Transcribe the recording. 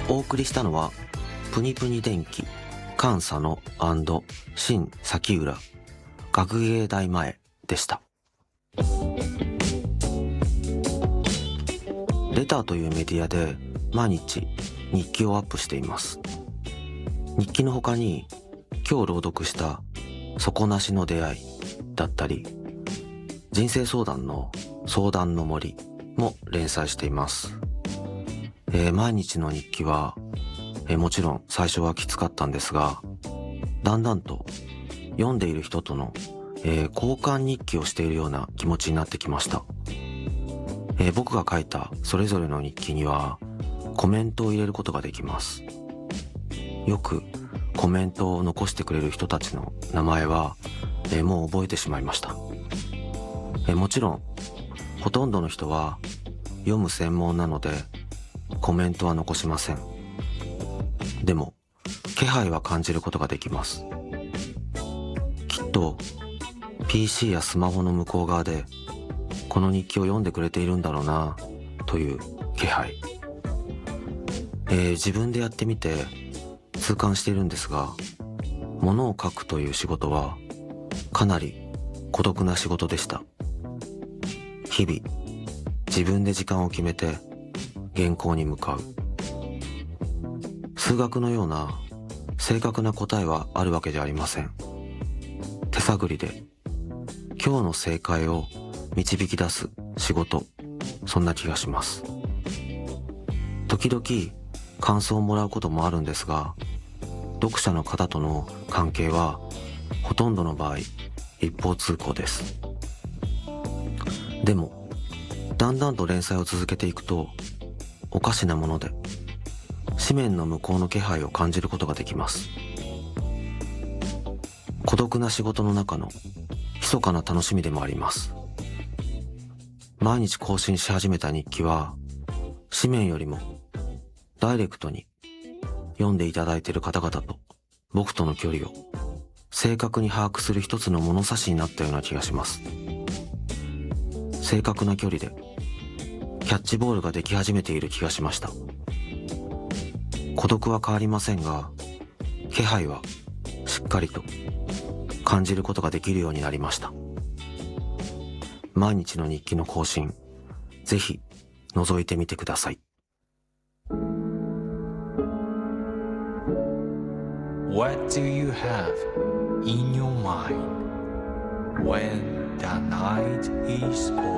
お送りしたのはプニプニ電気菅佐野&新崎浦学芸大前でした。レターというメディアで毎日日記をアップしています。日記の他に今日朗読した底なしの出会いだったり、人生相談の相談の森も連載しています。毎日の日記は、もちろん最初はきつかったんですが、だんだんと読んでいる人との、交換日記をしているような気持ちになってきました。僕が書いたそれぞれの日記にはコメントを入れることができます。よくコメントを残してくれる人たちの名前は、もう覚えてしまいました。もちろんほとんどの人は読む専門なのでコメントは残しません。でも気配は感じることができます。きっと PC やスマホの向こう側でこの日記を読んでくれているんだろうなという気配、自分でやってみて痛感しているんですが、物を書くという仕事はかなり孤独な仕事でした。日々自分で時間を決めて原稿に向かう。数学のような正確な答えはあるわけじゃありません。手探りで今日の正解を導き出す仕事、そんな気がします。時々感想をもらうこともあるんですが、読者の方との関係はほとんどの場合一方通行です。でもだんだんと連載を続けていくと、おかしなもので紙面の向こうの気配を感じることができます。孤独な仕事の中の密かな楽しみでもあります。毎日更新し始めた日記は、紙面よりもダイレクトに読んでいただいている方々と僕との距離を正確に把握する一つの物差しになったような気がします。正確な距離でキャッチボールができ始めている気がしました。孤独は変わりませんが、気配はしっかりと感じることができるようになりました。毎日の日記の更新、ぜひ覗いてみてください。 What do you have in your mind when the night is over?